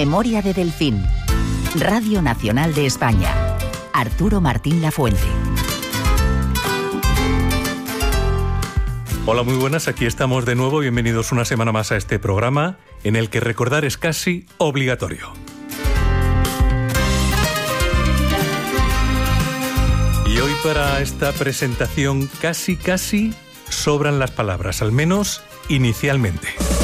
Memoria de Delfín. Radio Nacional de España. Arturo Martín Lafuente. Hola, muy buenas, aquí estamos de nuevo. Bienvenidos una semana más a este programa en el que recordar es casi obligatorio. Y hoy para esta presentación casi sobran las palabras, al menos inicialmente.